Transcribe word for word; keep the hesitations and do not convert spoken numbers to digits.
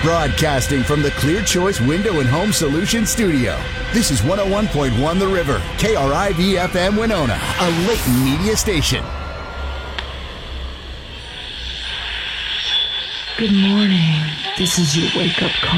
Broadcasting from the Clear Choice Window and Home Solutions studio. This is one oh one point one The River, K R I V F M Winona, a Layton media station. Good morning. This is your wake-up call.